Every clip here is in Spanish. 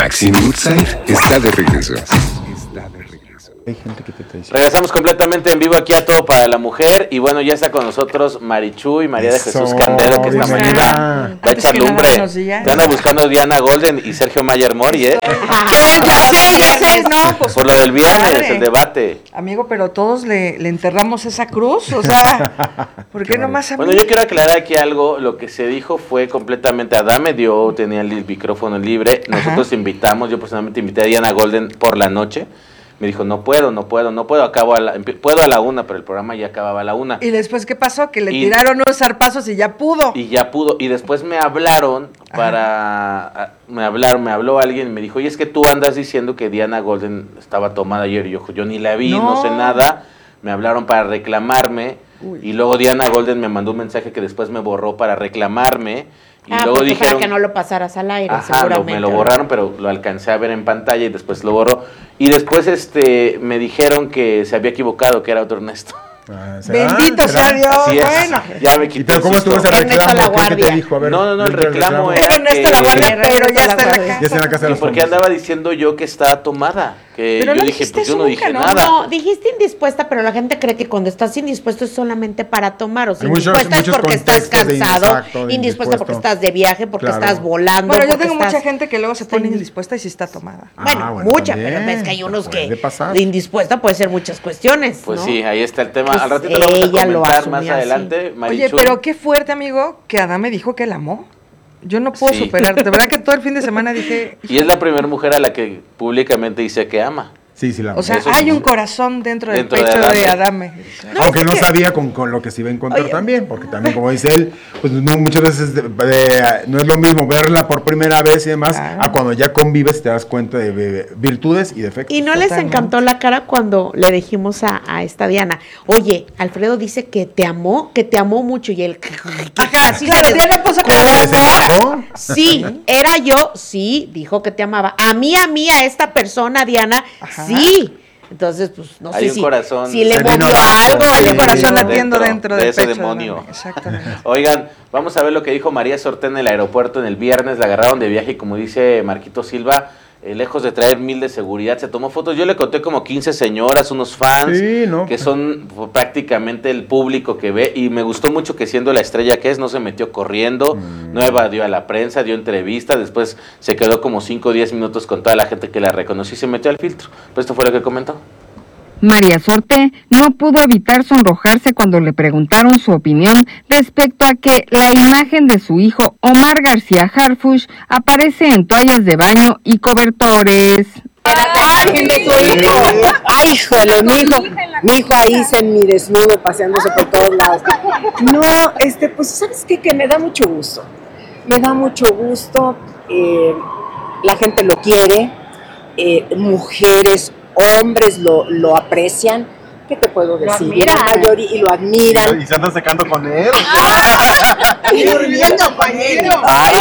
Maxine Woodside está de regreso. Hay gente que te traiciona. Regresamos completamente en vivo aquí a Todo para la Mujer. Y bueno, ya está con nosotros Marichu y María de Jesús Candelo, que esta mañana va a echar lumbre. Te anda buscando Diana Golden y Sergio Mayer Mori, ¿eh? Ya sé, no, pues. Por lo del viernes, el debate. Amigo, pero todos le enterramos esa cruz, o sea, ¿por qué nomás a mí? Bueno, yo quiero aclarar aquí algo. Lo que se dijo fue completamente Adame tenía el micrófono libre. Nosotros invitamos, yo personalmente invité a Diana Golden por la noche. Me dijo, no puedo, puedo a la 1, pero el programa ya acababa a la 1. ¿Y después qué pasó? Que le tiraron unos zarpazos y ya pudo. Y después me hablaron me habló alguien y me dijo, oye, es que tú andas diciendo que Diana Golden estaba tomada ayer. Y yo ni la vi, no sé nada. Me hablaron para reclamarme. Y luego Diana Golden me mandó un mensaje que después me borró para reclamarme. Y luego dijeron para que no lo pasaras al aire, seguramente. Me lo borraron, pero lo alcancé a ver en pantalla y después lo borró. Y después me dijeron que se había equivocado, que era otro Ernesto. Bendito sea Dios. Así es. Bueno. Ya me quité. ¿Pero cómo estuvo ese reclamo? ¿Qué te dijo? A ver, No, el reclamo era Ernesto La Guardia, pero ya está en la casa. Ya está en la casa de los porque andaba diciendo yo que estaba tomada. Que pero yo no dije, pues yo no nunca, dije nada. No, dijiste indispuesta, pero la gente cree que cuando estás indispuesto es solamente para tomar. O sea, indispuesta es porque estás cansado, indispuesta porque estás de viaje, porque estás volando. Bueno, yo tengo mucha gente que luego se pone indispuesta y sí está tomada. Bueno, mucha, pero ves que hay unos que de indispuesta puede ser muchas cuestiones. Pues ¿no? sí, ahí está el tema. Pues al ratito lo vamos a comentar más adelante. Oye, pero qué fuerte, amigo, que Adame dijo que la amó. Yo no puedo superar. De verdad que todo el fin de semana dije... Y es la primera mujer a la que públicamente dice que ama. Sí, la amo. O sea, hay un corazón dentro del pecho de Adame. No, aunque no sabía con lo que se iba a encontrar también, porque también, como dice él, pues no, muchas veces no es lo mismo verla por primera vez y demás, a cuando ya convives y te das cuenta de virtudes y defectos. Y no les encantó la cara cuando le dijimos a esta Diana, oye, Alfredo dice que te amó mucho, y él... Ajá, claro, Diana puso ¿cómo? Sí, era yo, sí, dijo que te amaba. A mí, a esta persona, Diana, sí. Entonces, pues, no sé si le movió algo. Hay un corazón latiendo dentro de del ese pecho. Demonio. Exactamente. Oigan, vamos a ver lo que dijo María Sorté en el aeropuerto en el viernes. La agarraron de viaje y, como dice Marquito Silva, lejos de traer 1000 de seguridad, se tomó fotos. Yo le conté como 15 señoras, unos fans, que son prácticamente el público que ve, y me gustó mucho que, siendo la estrella que es, no se metió corriendo, no evadió a la prensa, dio entrevista, después se quedó como 5 o 10 minutos con toda la gente que la reconoció y se metió al filtro. Pues esto fue lo que comentó. María Sorté no pudo evitar sonrojarse cuando le preguntaron su opinión respecto a que la imagen de su hijo Omar García Harfuch aparece en toallas de baño y cobertores. Ay, híjole, mi hijo ahí semidesnudo paseándose por todos lados. No, pues ¿sabes qué? Que me da mucho gusto. La gente lo quiere, mujeres, hombres lo aprecian. ¿Qué te puedo decir? La mayoría, y lo admiran. ¿Y se andan secando con él? Y durmiendo con él.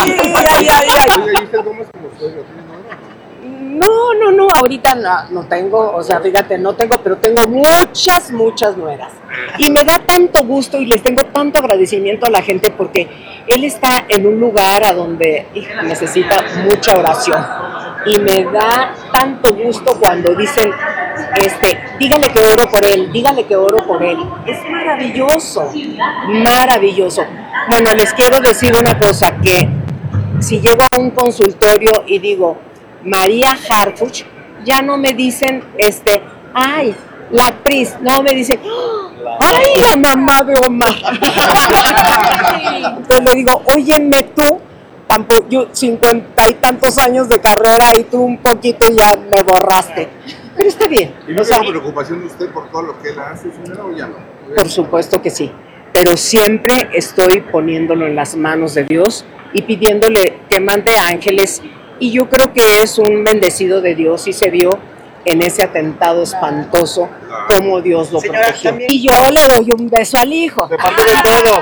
No, ahorita no tengo, o sea, fíjate, no tengo, pero tengo muchas nueras. Y me da tanto gusto y les tengo tanto agradecimiento a la gente, porque él está en un lugar a donde necesita mucha oración. Y me da tanto gusto cuando dicen, dígale que oro por él. Es maravilloso. Bueno, les quiero decir una cosa, que si llego a un consultorio y digo, María Harfuch, ya no me dicen, ay, la actriz, no, me dicen, ay, la mamá de Omar. Entonces le digo, óyeme tú, yo 50 y tantos años de carrera y tú un poquito ya me borraste. Pero está bien. ¿Y no tengo preocupación de usted por todo lo que él hace, señora, o ya no? Por supuesto que sí, pero siempre estoy poniéndolo en las manos de Dios y pidiéndole que mande ángeles, y yo creo que es un bendecido de Dios, y se vio en ese atentado espantoso cómo Dios lo protegió. También. Y yo le doy un beso al hijo. De parte de todos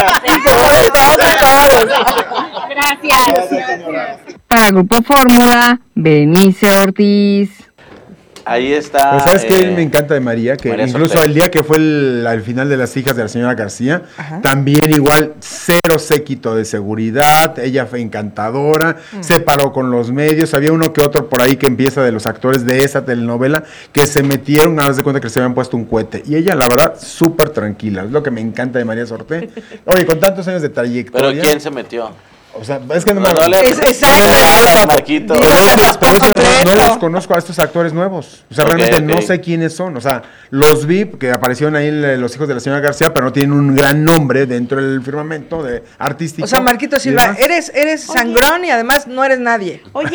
y todas. Gracias. Para Grupo Fórmula, Benice Ortiz. Ahí está. Pero ¿sabes qué me encanta de María? Que María incluso Sorte. el día que fue el final de Las hijas de la señora García, también igual cero séquito de seguridad, ella fue encantadora, se paró con los medios, había uno que otro por ahí que empieza de los actores de esa telenovela que se metieron a darse de cuenta que se habían puesto un cohete. Y ella, la verdad, súper tranquila, es lo que me encanta de María Sorte. Oye, con tantos años de trayectoria. ¿Pero quién se metió? O sea, es que no No Marquito. No los conozco a estos actores nuevos. O sea, realmente no sé quiénes son. O sea, los vi que aparecieron ahí en Los hijos de la señora García, pero no tienen un gran nombre dentro del firmamento de artístico. O sea, Marquito Silva, eres sangrón y además no eres nadie. Oye,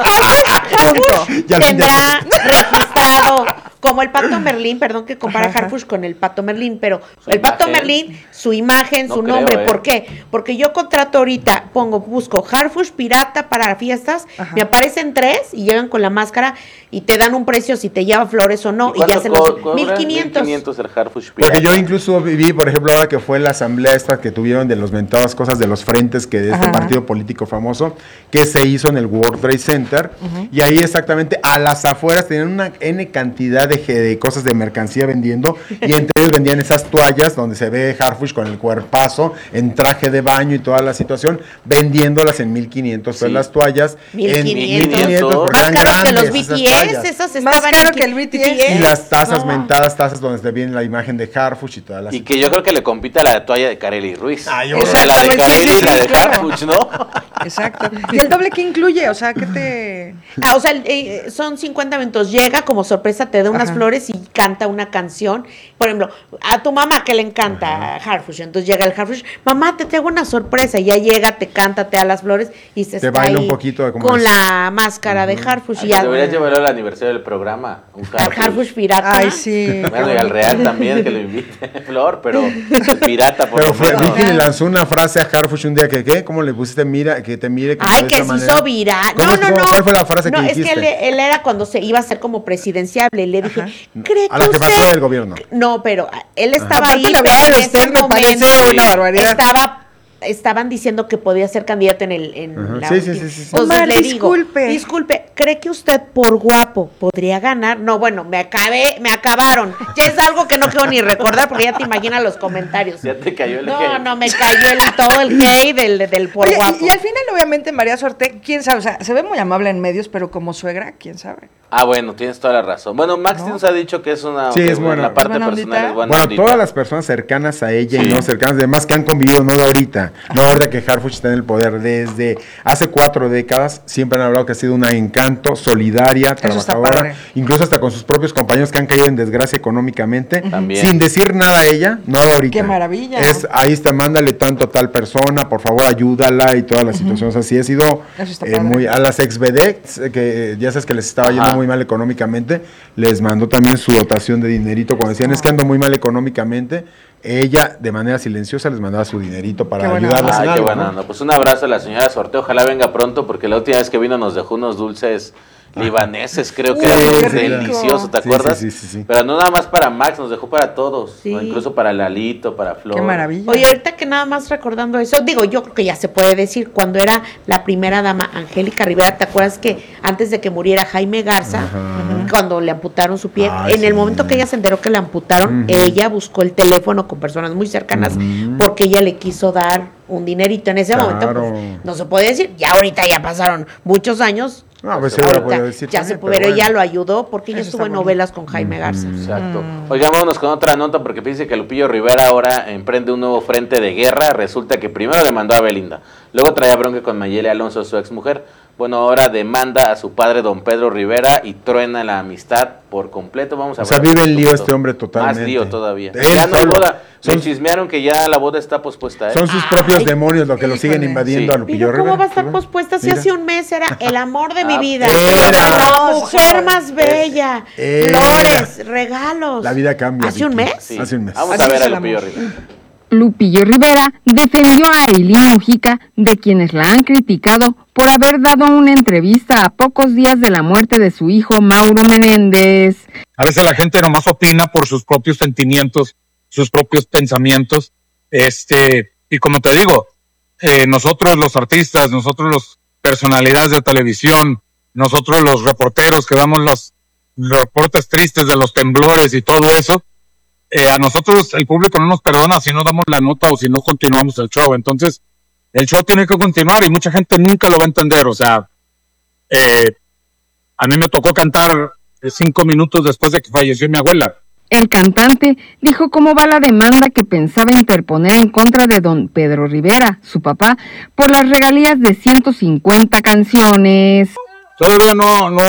tendrá registrado como el Pato Merlín, perdón que compara Harfuch con el Pato Merlín, pero el Pato Merlín, su imagen, su nombre, ¿por qué? Porque yo contrato ahorita, busco Harfuch pirata para fiestas, me aparecen 3 y llegan con la máscara y te dan un precio si te lleva flores o no, y ya se los 1,500. 1,500 el Harfuch pirata. Porque yo incluso viví, por ejemplo, ahora que fue la asamblea esta que tuvieron de los mentadas cosas de los frentes que de este partido político famoso, que se hizo en el World Trade Center, y ahí exactamente a las afueras tenían una N cantidad de cosas de mercancía vendiendo, y entre ellos vendían esas toallas donde se ve Harfuch con el cuerpazo, en traje de baño y toda la situación, vendiéndolas en 1,500 pesos las toallas. 1,500. Más caro que los BTS, esas estaban más caro que el BTS. Y las tazas mentadas, tazas donde se viene la imagen de Harfuch y todas las... Y que yo creo que le compite a la toalla de Kareli Ruiz. Ah, yo o sea, la de Kareli y la de Harfuch, ¿no? Exacto. ¿Y el doble qué incluye? O sea, ¿qué te...? O sea, son 50 minutos. Llega como sorpresa, te da unas flores y canta una canción. Por ejemplo, a tu mamá que le encanta Harfuch, entonces llega el Harfuch, mamá, te traigo una sorpresa, y ya llega, te canta, te da las flores y se está baila ahí un poquito con la máscara de Harfuch. Ya deberías llevarlo al aniversario del programa. Un Harfuch pirata. Ay, sí. Bueno, y al Real también, que lo invite, Flor, pero pirata por Pero lo menos. Vicky le lanzó una frase a Harfuch un día que, ¿qué? ¿Cómo le pusiste? Mira, que te mire. Ay, que se hizo viral. No. ¿Cuál fue la frase que dijiste? Es que él era cuando se iba a ser como presidenciable. Le dije, ¿cree a la que jefatura usted? del gobierno. No, pero él estaba Aparte ahí, la pero verdad en de ese usted me momento parece una barbaridad. estaban diciendo que podía ser candidato en la Sí. Entonces Omar, le digo, disculpe, ¿cree que usted por guapo podría ganar? No, bueno, me acabaron. Ya es algo que no quiero ni recordar porque ya te imaginas los comentarios. Ya te cayó el hate. No, me cayó todo el hate del por Oye, guapo. y al final, obviamente, María Sorte, quién sabe, o sea, se ve muy amable en medios, pero como suegra, quién sabe. Ah, bueno, tienes toda la razón. Bueno, Max nos ha dicho que es una... Sí, es buena. La parte ¿Es buena personal ondita? es buena Bueno, ondita. todas las personas cercanas a ella y no cercanas, además que han convivido, no de ahorita, no ahorita que Harfuch está en el poder, desde hace 4 décadas, siempre han hablado que ha sido un encanto, solidaria, trabajadora, incluso hasta con sus propios compañeros que han caído en desgracia económicamente, sin decir nada a ella, no de ahorita. ¡Qué maravilla! Ahí está, mándale tanto a tal persona, por favor ayúdala y todas las situaciones así. Ha sido muy, a las ex-vedettes, que ya sabes que les estaba yendo muy mal económicamente, les mandó también su dotación de dinerito. Cuando decían es que ando muy mal económicamente, ella de manera silenciosa les mandaba su dinerito para ayudarles. Ay, qué buena onda. Pues un abrazo a la señora Sorte, ojalá venga pronto, porque la última vez que vino nos dejó unos dulces libaneses, creo que era delicioso, ¿te acuerdas? Sí. Pero no nada más para Max, nos dejó para todos, ¿no? Incluso para Lalito, para Flor. Qué maravilla. Oye, ahorita que nada más recordando eso, digo, yo creo que ya se puede decir, cuando era la primera dama, Angélica Rivera, ¿te acuerdas que antes de que muriera Jaime Garza, cuando le amputaron su pie, en el momento que ella se enteró que le amputaron, ella buscó el teléfono con personas muy cercanas, porque ella le quiso dar un dinerito en ese momento, pues, no se puede decir, ya ahorita ya pasaron muchos años. No, pues se lo puedo decir ya también, se puede, pero bueno. ella lo ayudó porque ella estuvo en novelas con Jaime Garza. Exacto. Oigan, vámonos con otra nota porque dice que Lupillo Rivera ahora emprende un nuevo frente de guerra. Resulta que primero demandó a Belinda, luego traía bronca con Mayeli Alonso, su exmujer. Bueno, ahora demanda a su padre, don Pedro Rivera, y truena la amistad por completo. Vamos a ver. O sea, vive en lío este hombre totalmente. Más lío todavía. Él Ya no hay solo. boda. Me chismearon que ya la boda está pospuesta. Son sus propios demonios los que lo siguen invadiendo a Lupillo Pero Rivera. ¿cómo va a estar pospuesta si hace un mes era el amor de mi vida? Era. La mujer más bella. Flores, regalos. La vida cambia. ¿Hace un Vicky. mes? Sí. Hace un mes. Vamos a ver a Lupillo Rivera. Lupillo Rivera defendió a Eileen Mujica, de quienes la han criticado por haber dado una entrevista a pocos días de la muerte de su hijo Mauro Menéndez. A veces la gente nomás opina por sus propios sentimientos, sus propios pensamientos, y como te digo, nosotros los artistas, nosotros los personalidades de televisión, nosotros los reporteros que damos reportes tristes de los temblores y todo eso, a nosotros el público no nos perdona si no damos la nota o si no continuamos el show. Entonces, el show tiene que continuar y mucha gente nunca lo va a entender. O sea, a mí me tocó cantar 5 minutos después de que falleció mi abuela. El cantante dijo cómo va la demanda que pensaba interponer en contra de don Pedro Rivera, su papá, por las regalías de 150 canciones. Todavía no